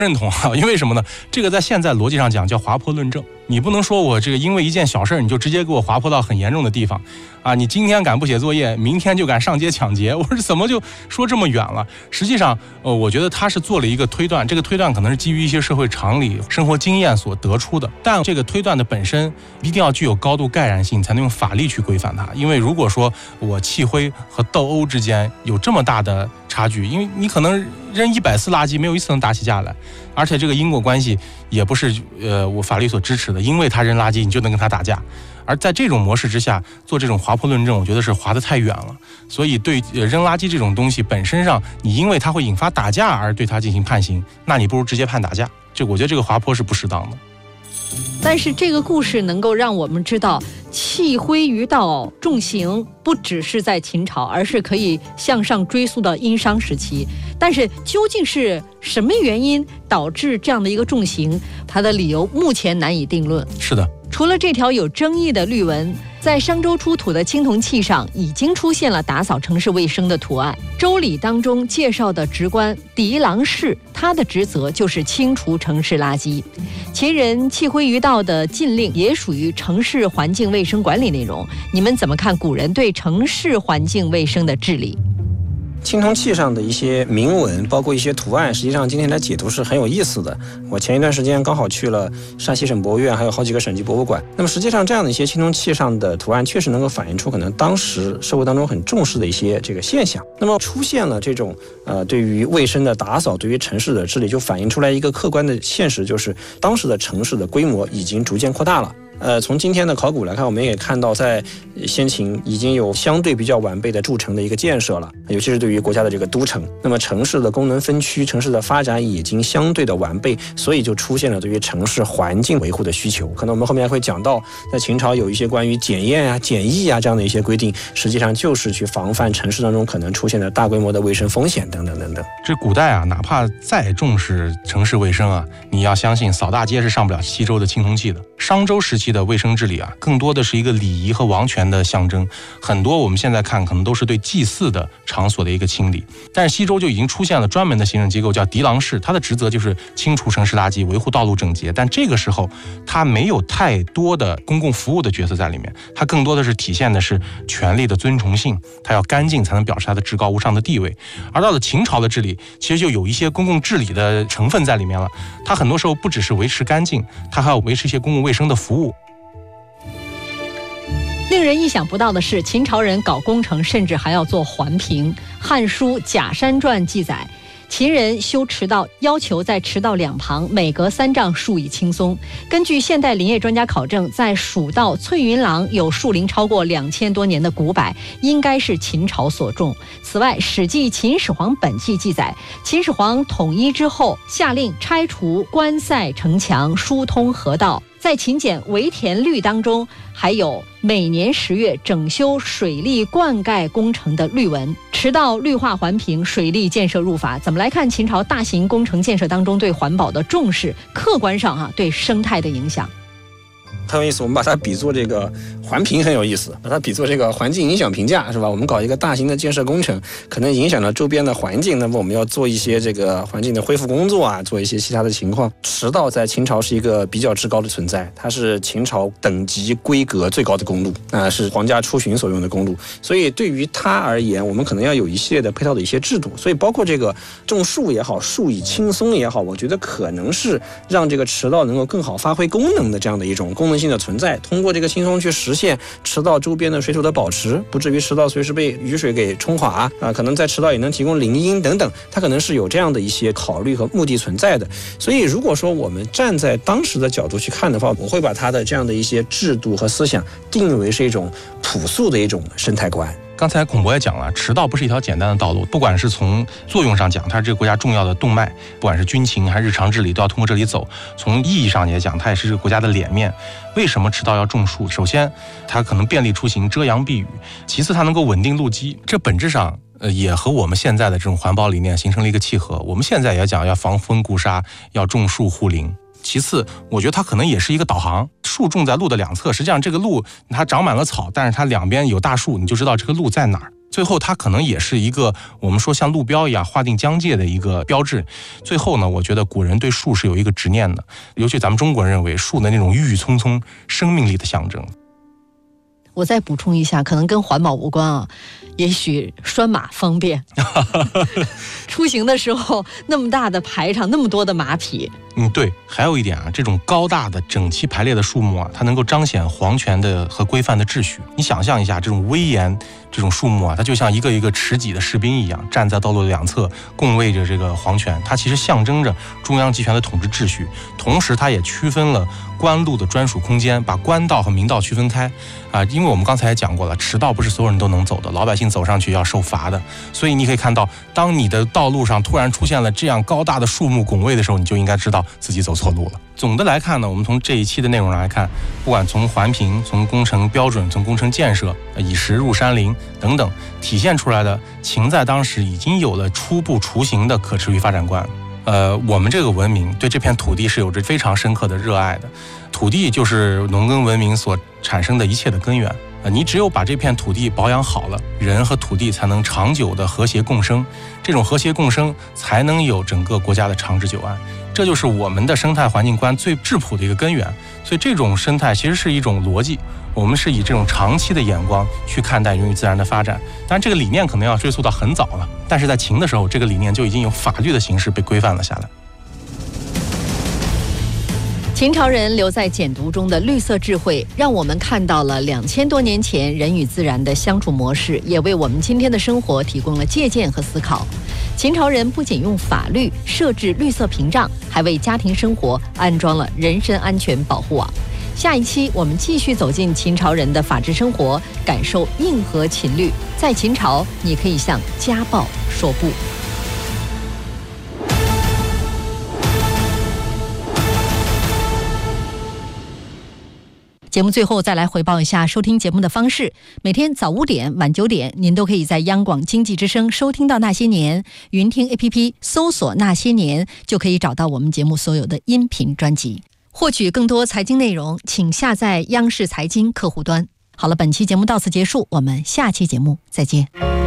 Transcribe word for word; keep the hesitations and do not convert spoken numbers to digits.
认同啊，因为什么呢？这个在现在逻辑上讲叫滑坡论证。你不能说我这个因为一件小事你就直接给我滑坡到很严重的地方啊！你今天敢不写作业，明天就敢上街抢劫，我说怎么就说这么远了？实际上，呃，我觉得他是做了一个推断，这个推断可能是基于一些社会常理、生活经验所得出的，但这个推断的本身一定要具有高度盖然性，才能用法律去规范它。因为如果说我气灰和斗殴之间有这么大的差距，因为你可能扔一百次垃圾，没有一次能打起架来，而且这个因果关系也不是呃我法律所支持的，因为他扔垃圾你就能跟他打架。而在这种模式之下做这种滑坡论证，我觉得是滑得太远了。所以对扔垃圾这种东西本身上，你因为它会引发打架而对它进行判刑，那你不如直接判打架。这我觉得这个滑坡是不适当的。 但是这个故事能够让我们知道，弃灰于道重刑不只是在秦朝，而是可以向上追溯到殷商时期。但是究竟是什么原因导致这样的一个重刑，它的理由目前难以定论。 是的， 除了这条有争议的律文，在商周出土的青铜器上已经出现了打扫城市卫生的图案。周礼当中介绍的职官狄郎士，他的职责就是清除城市垃圾。秦人弃灰于道的禁令也属于城市环境卫生管理内容。你们怎么看古人对城市环境卫生的治理？ 青铜器上的一些铭文，包括一些图案，实际上今天来解读是很有意思的。我前一段时间刚好去了山西省博物院，还有好几个省级博物馆。那么实际上这样的一些青铜器上的图案，确实能够反映出可能当时社会当中很重视的一些这个现象。那么出现了这种呃对于卫生的打扫，对于城市的治理，就反映出来一个客观的现实，就是当时的城市的规模已经逐渐扩大了。呃，从今天的考古来看，我们也看到在先秦已经有相对比较完备的筑城的一个建设了，尤其是对于国家的这个都城。那么城市的功能分区、城市的发展已经相对的完备，所以就出现了对于城市环境维护的需求。可能我们后面还会讲到，在秦朝有一些关于检验啊、检疫啊这样的一些规定，实际上就是去防范城市当中可能出现的大规模的卫生风险等等等等。 这古代啊，哪怕再重视城市卫生啊，你要相信扫大街是上不了西周的青铜器的。商周时期的卫生治理啊，更多的是一个礼仪和王权的象征，很多我们现在看可能都是对祭祀的场所的一个清理。但是西周就已经出现了专门的行政机构，叫狄郎士，他的职责就是清除城市垃圾，维护道路整洁。但这个时候他没有太多的公共服务的角色在里面，他更多的是体现的是权力的尊崇性，他要干净才能表示他的至高无上的地位。而到了秦朝的治理，其实就有一些公共治理的成分在里面了，他很多时候不只是维持干净，他还要维持一些公共卫生的服务。 令人意想不到的是，秦朝人搞工程甚至还要做环评。《汉书·假山传》记载，秦人修驰道要求在驰道两旁每隔三丈树以青松。根据现代林业专家考证，在蜀道翠云廊有树龄超过两千多年的古柏，应该是秦朝所种。此外，《史记·秦始皇本纪》记载，秦始皇统一之后，下令拆除关塞城墙，疏通河道。在秦简《维田律》当中，还有每年十月整修水利灌溉工程的律文。驰道绿化环评，水利建设入法。怎么来看秦朝大型工程建设当中对环保的重视？客观上哈、啊、对生态的影响。 很有意思，我们把它比作这个环评很有意思，把它比作这个环境影响评价，是吧？我们搞一个大型的建设工程，可能影响了周边的环境，那么我们要做一些这个环境的恢复工作啊，做一些其他的情况。驰道在秦朝是一个比较至高的存在，它是秦朝等级规格最高的公路啊、呃，是皇家出巡所用的公路，所以对于它而言，我们可能要有一系列的配套的一些制度。所以包括这个种树也好，树以青松也好，我觉得可能是让这个驰道能够更好发挥功能的这样的一种功能性的存在，通过这个青松去实现驰道周边的水土的保持，不至于驰道随时被雨水给冲垮啊、呃，可能在驰道也能提供林荫等等，它可能是有这样的一些考虑和目的存在的。所以如果说我们站在当时的角度去看的话，我会把它的这样的一些制度和思想定为是一种朴素的一种生态观。 刚才孔博也讲了，驰道不是一条简单的道路，不管是从作用上讲，它是这个国家重要的动脉，不管是军情还是日常治理，都要通过这里走。从意义上也讲，它也是这个国家的脸面。为什么驰道要种树？首先，它可能便利出行，遮阳避雨；其次，它能够稳定路基。这本质上呃，也和我们现在的这种环保理念形成了一个契合。我们现在也讲要防风固沙，要种树护林。其次，我觉得它可能也是一个导航，树种在路的两侧，实际上这个路它长满了草，但是它两边有大树，你就知道这个路在哪儿。 最后它可能也是一个我们说像路标一样划定疆界的一个标志。最后呢，我觉得古人对树是有一个执念的，尤其咱们中国人认为树的那种郁郁葱葱生命力的象征。 我再补充一下，可能跟环保无关啊，也许拴马方便出行的时候那么大的排场，那么多的马匹。 嗯，对，还有一点啊，这种高大的整齐排列的树木啊，它能够彰显皇权的和规范的秩序。你想象一下，这种威严，这种树木啊，它就像一个一个持戟的士兵一样，站在道路的两侧，共卫着这个皇权。它其实象征着中央集权的统治秩序，同时它也区分了官路的专属空间，把官道和民道区分开啊。因为我们刚才也讲过了，驰道不是所有人都能走的，老百姓走上去要受罚的。所以你可以看到，当你的道路上突然出现了这样高大的树木拱卫的时候，你就应该知道自己走错路了。总的来看呢，我们从这一期的内容上来看，不管从环评、从工程标准、从工程建设、以石入山林等等，体现出来的秦在当时已经有了初步雏形的可持续发展观。呃，我们这个文明对这片土地是有着非常深刻的热爱的，土地就是农耕文明所产生的一切的根源。呃，你只有把这片土地保养好了，人和土地才能长久的和谐共生，这种和谐共生才能有整个国家的长治久安。这就是我们的生态环境观最质朴的一个根源。所以这种生态其实是一种逻辑，我们是以这种长期的眼光去看待人与自然的发展。当然这个理念可能要追溯到很早了，但是在秦的时候，这个理念就已经有法律的形式被规范了下来。 秦朝人留在简牍中的绿色智慧，让我们看到了两千多年前人与自然的相处模式，也为我们今天的生活提供了借鉴和思考。秦朝人不仅用法律设置绿色屏障，还为家庭生活安装了人身安全保护网。下一期我们继续走进秦朝人的法治生活，感受硬核秦律。在秦朝，你可以向家暴说不。节目最后再来回报一下收听节目的方式。每天早五点晚九点，您都可以在央广经济之声收听到那些年，云听 A P P 搜索那些年，就可以找到我们节目所有的音频专辑。获取更多财经内容，请下载央视财经客户端。好了，本期节目到此结束，我们下期节目再见。